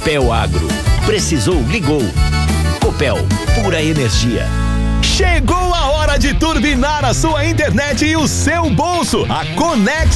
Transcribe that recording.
Copel Agro. Precisou, ligou. Copel, pura energia. Chegou a hora de turbinar a sua internet e o seu bolso. A Conexo